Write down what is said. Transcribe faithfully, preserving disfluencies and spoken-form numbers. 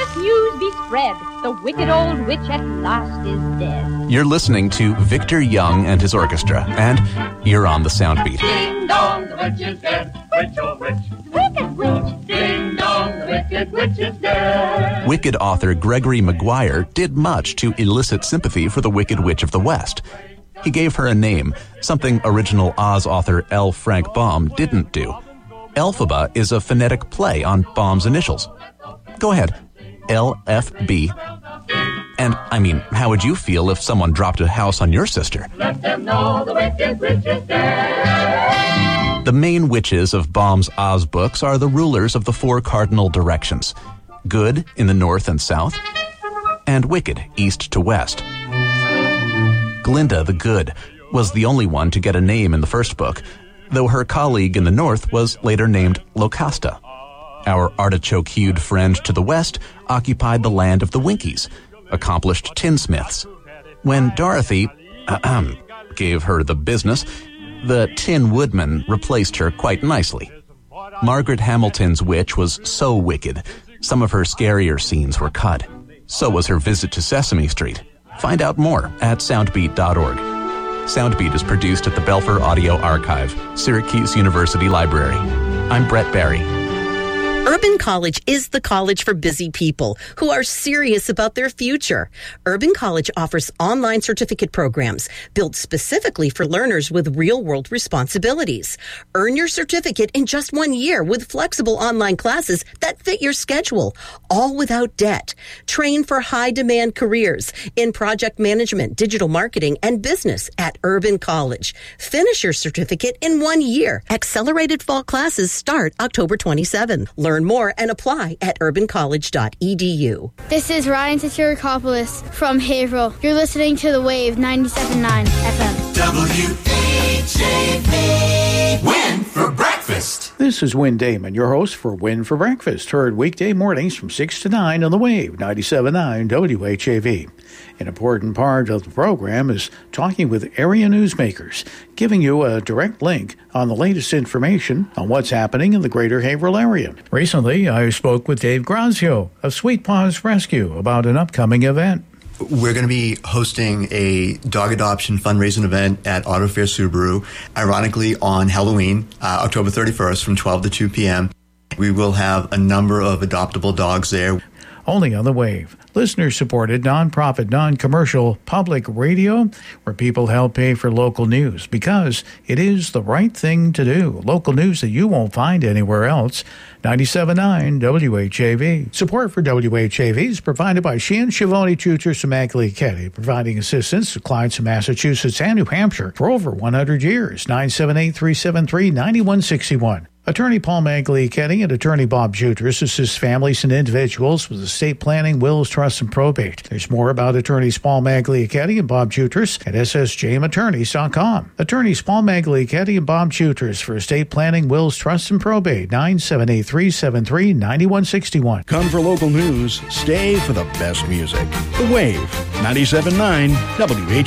let news be spread. The wicked old witch at last is dead. You're listening to Victor Young and his orchestra, and you're on the Soundbeat. Ding dong, the witch is dead. Witch, oh witch. Wicked witch. Ding dong, the wicked witch is dead. Wicked author Gregory Maguire did much to elicit sympathy for the Wicked Witch of the West. He gave her a name, something original Oz author L. Frank Baum didn't do. Elphaba is a phonetic play on Baum's initials. Go ahead, L F B. And, I mean, how would you feel if someone dropped a house on your sister? Let them know the wicked witch is dead. The main witches of Baum's Oz books are the rulers of the four cardinal directions: good in the north and south, and wicked east to west. Glinda the Good was the only one to get a name in the first book, though her colleague in the north was later named Locasta. Our artichoke-hued friend to the west occupied the land of the Winkies, accomplished tinsmiths. When Dorothy ahem, gave her the business, the Tin Woodman replaced her quite nicely. Margaret Hamilton's witch was so wicked, some of her scarier scenes were cut. So was her visit to Sesame Street. Find out more at soundbeat dot org. Soundbeat is produced at the Belfer Audio Archive, Syracuse University Library. I'm Brett Barry. Urban College is the college for busy people who are serious about their future. Urban College offers online certificate programs built specifically for learners with real-world responsibilities. Earn your certificate in just one year with flexible online classes that fit your schedule, all without debt. Train for high-demand careers in project management, digital marketing, and business at Urban College. Finish your certificate in one year. Accelerated fall classes start October twenty-seventh. Learn more and apply at urban college dot e d u. This is Ryan Tsaturikopoulos from Haverhill. You're listening to The Wave ninety-seven point nine F M. W H A V. Win for breakfast. This is Win Damon, your host for Win for Breakfast, heard weekday mornings from six to nine on The Wave ninety-seven point nine W H A V. An important part of the program is talking with area newsmakers, giving you a direct link on the latest information on what's happening in the greater Haverhill area. Recently, I spoke with Dave Grazio of Sweet Paws Rescue about an upcoming event. We're going to be hosting a dog adoption fundraising event at Auto Fair Subaru, ironically on Halloween, uh, October thirty-first from twelve to two p.m. We will have a number of adoptable dogs there. Only on The Wave, listener-supported, non-profit, non-commercial public radio where people help pay for local news because it is the right thing to do. Local news that you won't find anywhere else. ninety-seven point nine W H A V. Support for W H A V is provided by Sheehan Schiavone Tutors of Maglie-Ketty, providing assistance to clients in Massachusetts and New Hampshire for over one hundred years. nine seven eight, three seven three, nine one six one. Attorney Paul Maglie-Ketty and Attorney Bob Juters assist families and individuals with estate planning, wills, trusts, and probate. There's more about Attorneys Paul Maglie-Ketty and Bob Juters at s s j m attorneys dot com. Attorneys Paul Maglie-Ketty and Bob Juters for estate planning, wills, trusts, and probate. nine seven eight, three seven three, nine one six one. Come for local news, stay for the best music. The Wave, ninety-seven point nine W H A V.